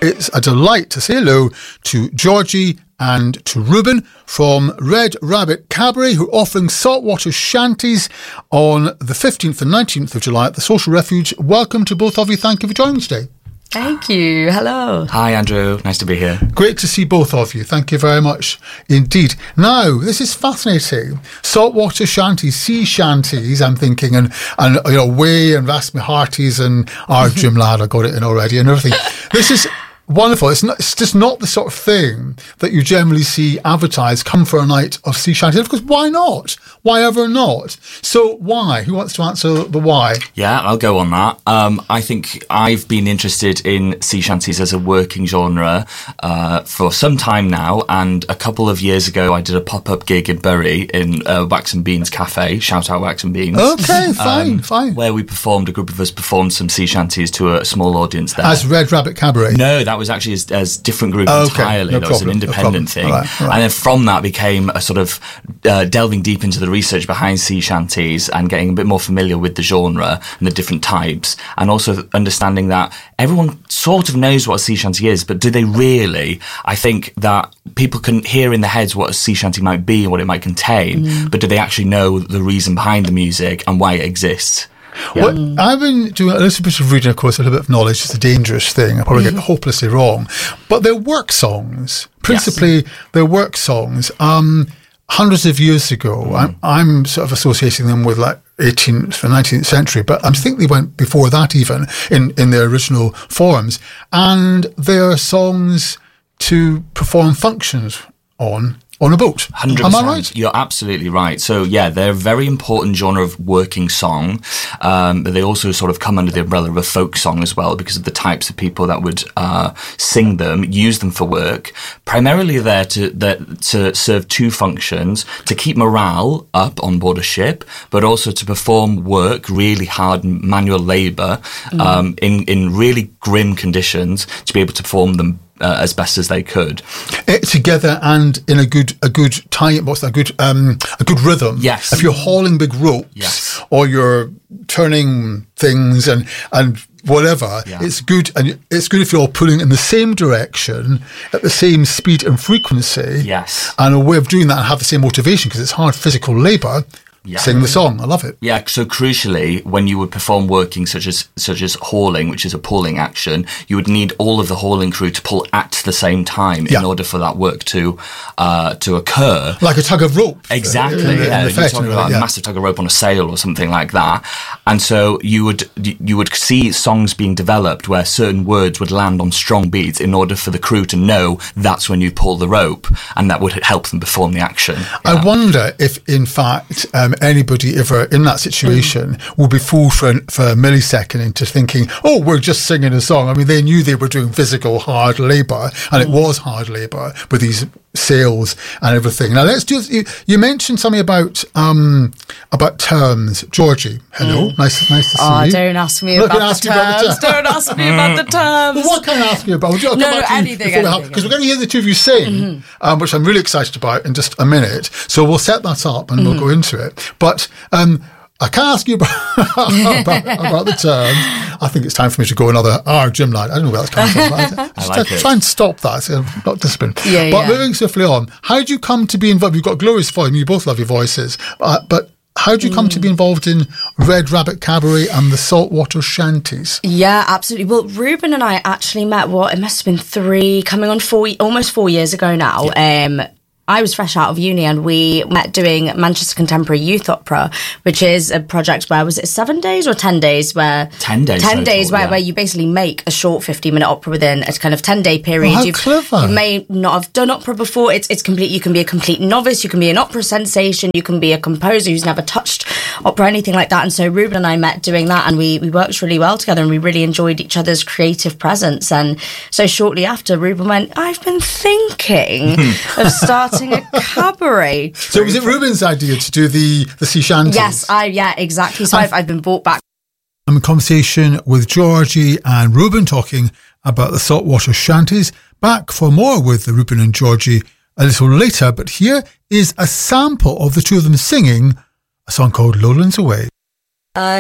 It's a delight to say hello to Georgie and to Ruben from Red Rabbit Cabaret, who are offering saltwater shanties on the 15th and 19th of July at the Social Refuge. Welcome to both of you. Thank you for joining us today. Thank you. Hello. Hi, Andrew. Nice to be here. Great to see both of you. Thank you very much indeed. Now, this is fascinating. Saltwater shanties, sea shanties, I'm thinking, and you know, Way and Rasmy Hearties and our Jim Ladd, I got it in already and everything. This is wonderful. It's just not the sort of thing that you generally see advertised, come for a night of sea shanties. Because why not? Why ever not? So why? Who wants to answer the why? Yeah, I'll go on that. I think I've been interested in sea shanties as a working genre for some time now, and a couple of years ago I did a pop-up gig in Bury in Wax and Beans Cafe. Shout out Wax and Beans. Okay, fine. Where a group of us performed some sea shanties to a small audience there. As Red Rabbit Cabaret? No, that was actually as different group entirely. That was an independent thing. Right. And then from that became a sort of delving deep into the research behind sea shanties and getting a bit more familiar with the genre and the different types, and also understanding that everyone sort of knows what a sea shanty is, but do they really? I think that people can hear in their heads what a sea shanty might be and what it might contain, but do they actually know the reason behind the music and why it exists? Yeah. Well, I've been doing a little bit of reading, of course. A little bit of knowledge is a dangerous thing. I probably get hopelessly wrong. But they're work songs. Principally, they're work songs. Hundreds of years ago, I'm sort of associating them with like 18th and 19th century, but I think they went before that even in their original forms. And they're songs to perform functions on a boat. 100%. Am I right? You're absolutely right. So yeah, they're a very important genre of working song, but they also sort of come under the umbrella of a folk song as well, because of the types of people that would sing them, use them for work. Primarily there to serve two functions: to keep morale up on board a ship, but also to perform work, really hard manual labour, in really grim conditions, to be able to perform them as best as they could, together and in a good time. What's that? A good rhythm. Yes. If you're hauling big ropes, or you're turning things and whatever, it's good, and it's good if you're all pulling in the same direction at the same speed and frequency. Yes. And a way of doing that and have the same motivation, because it's hard physical labour. Yeah. Sing the song. I love it. Yeah, so crucially, when you would perform working such as hauling, which is a pulling action, you would need all of the hauling crew to pull at the same time in order for that work to occur. Like a tug of rope. Exactly. You're talking about a massive tug of rope on a sail or something like that. And so you would see songs being developed where certain words would land on strong beats in order for the crew to know that's when you pull the rope, and that would help them perform the action. Yeah. I wonder if, in fact, anybody ever in that situation will be fooled for a millisecond into thinking, oh, we're just singing a song. I mean, they knew they were doing physical hard labour, and it was hard labour with these sails and everything. Now, let's do. You mentioned something about terms. Georgie, hello, nice to see you. Oh, don't ask me about the terms. Don't ask me about the terms. Well, what can I ask you about? Anything. Because we're going to hear the two of you sing, which I'm really excited about in just a minute. So we'll set that up and we'll go into it. But I can't ask you about the terms. I think it's time for me to go another Jim Ladd. I don't know where that's coming from. I like it. Try and stop that. It's not discipline. But moving swiftly on, how did you come to be involved? You've got a glorious voice. You both love your voices. But how did you come to be involved in Red Rabbit Cabaret and the Saltwater Shanties? Yeah, absolutely. Well, Ruben and I actually met, it must have been almost 4 years ago now. Yeah. I was fresh out of uni, and we met doing Manchester Contemporary Youth Opera, which is a project where, was it 7 days or 10 days? 10 days. 10 days where you basically make a short 15-minute opera within a kind of 10-day period. Oh, how clever. You may not have done opera before. It's complete. You can be a complete novice. You can be an opera sensation. You can be a composer who's never touched opera, anything like that. And so Ruben and I met doing that, and we worked really well together, and we really enjoyed each other's creative presence. And so shortly after, Ruben went, I've been thinking of starting a cabaret. So was it Ruben's idea to do the sea shanties? Yes, exactly. So I've been brought back. I'm in conversation with Georgie and Ruben talking about the saltwater shanties. Back for more with Ruben and Georgie a little later, but here is a sample of the two of them singing a song called Lowlands Away. I